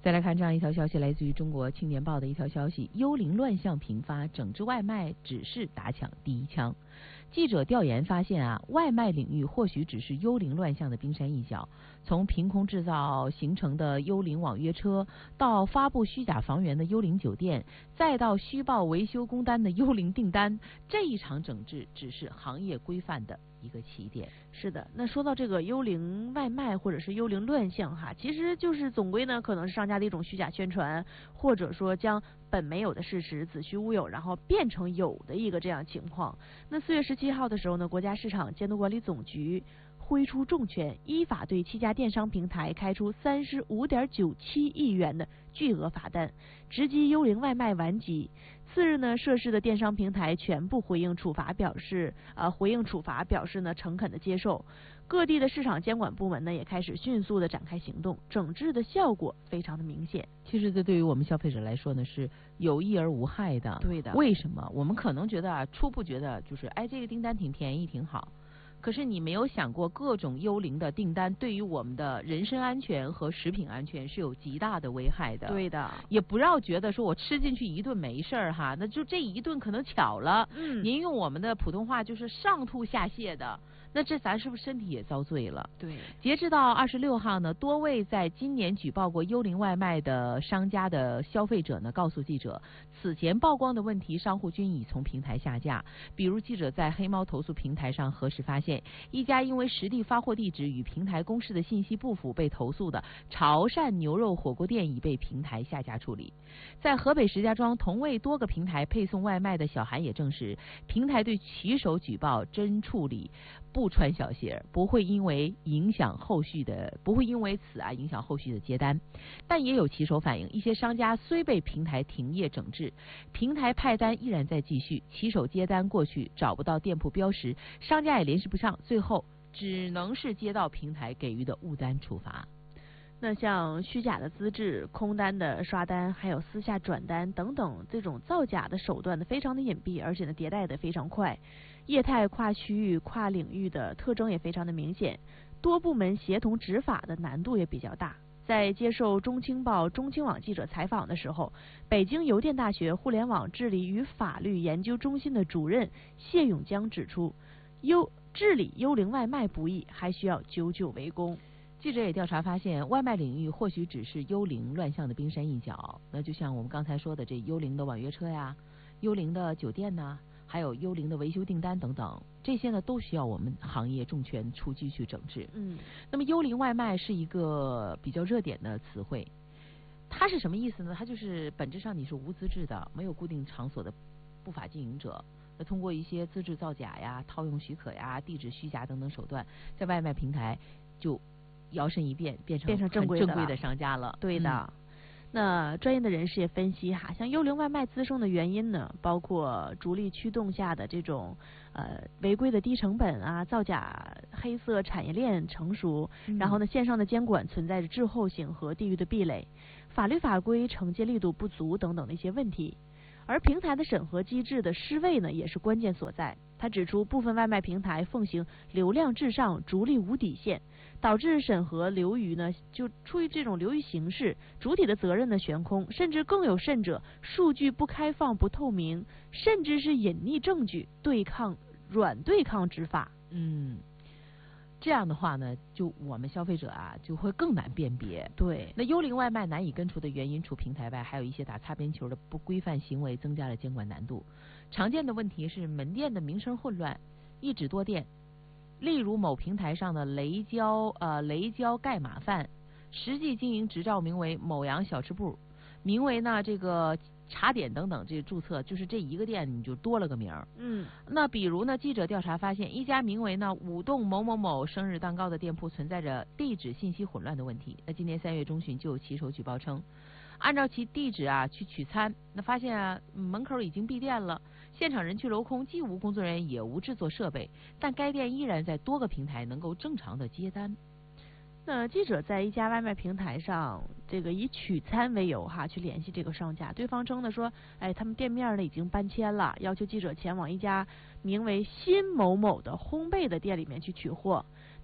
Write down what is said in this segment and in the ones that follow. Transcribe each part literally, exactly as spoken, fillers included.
再来看这样一条消息，来自于中国青年报的一条消息：幽灵乱象频发，整治外卖只是打响第一枪。记者调研发现啊，外卖领域或许只是幽灵乱象的冰山一角。从凭空制造形成的幽灵网约车，到发布虚假房源的幽灵酒店，再到虚报维修工单的幽灵订单，这一场整治只是行业规范的一个起点。 是的，那说到这个幽灵外卖或者是幽灵乱象哈，其实就是总归呢可能是商家的一种虚假宣传，或者说将本没有的事实子虚乌有，然后变成有的一个这样情况。那四月十七号的时候呢，国家市场监督管理总局挥出重拳，依法对七家电商平台开出三十五点九七亿元的巨额罚单，直击幽灵外卖顽疾。次日呢，涉事的电商平台全部回应处罚，表示呃回应处罚表示呢诚恳的接受。各地的市场监管部门呢也开始迅速的展开行动，整治的效果非常的明显。 其实这对于我们消费者来说呢是有益而无害的。 对的。 为什么？我们可能觉得啊，初步觉得就是哎这个订单挺便宜挺好。可是你没有想过，各种幽灵的订单对于我们的人身安全和食品安全是有极大的危害的。 对的， 也不要觉得说我吃进去一顿没事儿哈，那就这一顿可能巧了。 嗯， 您用我们的普通话就是上吐下泻的，那这咱是不是身体也遭罪了？ 对。 截至到二十六号呢，多位在今年举报过幽灵外卖的商家的消费者呢，告诉记者，此前曝光的问题，商户均已从平台下架。比如记者在黑猫投诉平台上核实发现，一家因为实地发货地址与平台公示的信息不符被投诉的潮汕牛肉火锅店已被平台下架处理。在河北石家庄同为多个平台配送外卖的小韩也证实，平台对骑手举报真处理，不穿小鞋，不会因为影响后续的，不会因为此啊影响后续的接单。但也有骑手反映，一些商家虽被平台停业整治，平台派单依然在继续，骑手接单过去找不到店铺标识，商家也联系不上，最后只能是接到平台给予的误单处罚。 那像虚假的资质、空单的刷单，还有私下转单等等，这种造假的手段呢，非常的隐蔽，而且呢迭代的非常快，业态跨区域、跨领域的特征也非常的明显，多部门协同执法的难度也比较大。在接受中青报、中青网记者采访的时候，北京邮电大学互联网治理与法律研究中心的主任谢永江指出，幽治理幽灵外卖不易，还需要久久为功。 记者也调查发现，外卖领域或许只是幽灵乱象的冰山一角。那就像我们刚才说的，这幽灵的网约车呀、幽灵的酒店呐，还有幽灵的维修订单等等，这些呢都需要我们行业重拳出击去整治。 嗯， 那么幽灵外卖是一个比较热点的词汇，它是什么意思呢？它就是本质上你是无资质的、没有固定场所的不法经营者。那通过一些资质造假呀、套用许可呀、地址虚假等等手段，在外卖平台就摇身一变，变成变成正规的正规的商家了。 对的。嗯，那专业的人士也分析哈，像幽灵外卖滋生的原因呢，包括逐利驱动下的这种呃违规的低成本啊，造假黑色产业链成熟， 嗯、 然后呢线上的监管存在着滞后性和地域的壁垒，法律法规惩戒力度不足等等的一些问题。而平台的审核机制的失位呢，也是关键所在。他指出，部分外卖平台奉行流量至上、逐利无底线，导致审核流于呢，就出于这种流于形式，主体的责任呢悬空，甚至更有甚者，数据不开放、不透明，甚至是隐匿证据，对抗软对抗执法。 嗯。这样的话呢，就我们消费者啊就会更难辨别。 对， 那幽灵外卖难以根除的原因，除平台外，还有一些打擦边球的不规范行为，增加了监管难度。常见的问题是门店的名声混乱，一指多店。例如某平台上的雷椒呃雷椒盖码饭，实际经营执照名为某阳小吃部，名为呢这个茶点等等，这注册就是这一个店你就多了个名儿。 嗯， 那比如呢，记者调查发现，一家名为呢舞动某某某生日蛋糕的店铺存在着地址信息混乱的问题。那今年三月中旬就有骑手举报称，按照其地址啊去取餐，那发现啊门口已经闭店了，现场人去楼空，既无工作人员也无制作设备，但该店依然在多个平台能够正常的接单。 那记者在一家外卖平台上，这个以取餐为由哈去联系这个商家，对方称呢说，哎，他们店面呢已经搬迁了，要求记者前往一家名为新某某的烘焙的店里面去取货。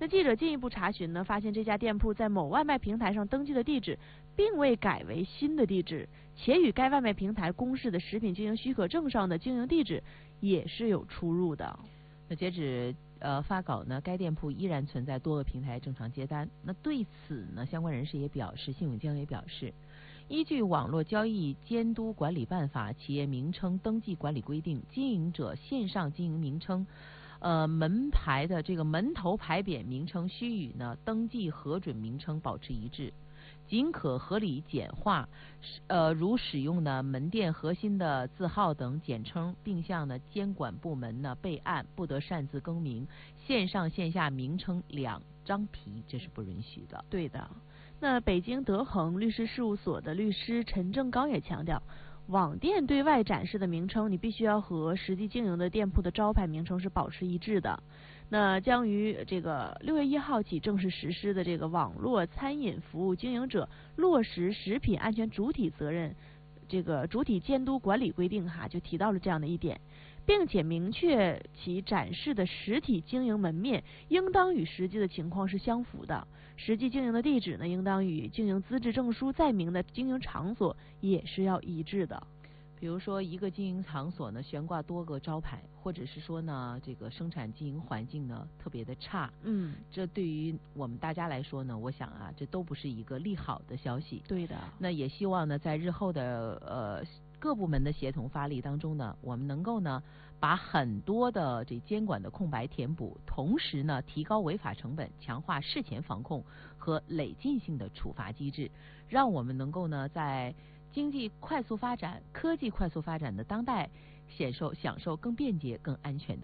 那记者进一步查询呢，发现这家店铺在某外卖平台上登记的地址，并未改为新的地址，且与该外卖平台公示的食品经营许可证上的经营地址也是有出入的。 那截止呃发稿呢，该店铺依然存在多个平台正常接单。那对此呢，相关人士也表示，信永江也表示，依据《网络交易监督管理办法》企业名称登记管理规定，经营者线上经营名称，呃门牌的这个门头牌匾名称须与呢登记核准名称保持一致。仅可合理简化，呃，如使用呢门店核心的字号等简称，并向呢监管部门呢备案，不得擅自更名，线上线下名称两张皮，这是不允许的。 对的。那北京德恒律师事务所的律师陈正刚也强调，网店对外展示的名称，你必须要和实际经营的店铺的招牌名称是保持一致的。那将于这个六月一号起正式实施的这个网络餐饮服务经营者落实食品安全主体责任这个主体监督管理规定哈，就提到了这样的一点，并且明确其展示的实体经营门面应当与实际的情况是相符的，实际经营的地址呢，应当与经营资质证书载明的经营场所也是要一致的。 比如说一个经营场所呢悬挂多个招牌，或者是说呢这个生产经营环境呢特别的差， 嗯， 这对于我们大家来说呢，我想啊这都不是一个利好的消息。 对的。 那也希望呢在日后的呃各部门的协同发力当中呢，我们能够呢把很多的这监管的空白填补，同时呢提高违法成本，强化事前防控和累进性的处罚机制，让我们能够呢在经济快速发展、科技快速发展的当代，享受享受更便捷、更安全的